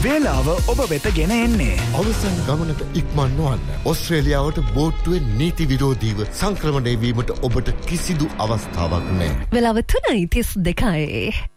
වේලාව ඔබ වෙත ගෙන එන්නේ. අවසන් ගමනට ඉක්මන් නොවන්න. ඔස්ට්‍රේලියාවට බෝට්ටුවේ නීති විරෝධීව සංක්‍රමණය වීමට ඔබට කිසිදු අවස්ථාවක් නැහැ. වෙලාව 3:32.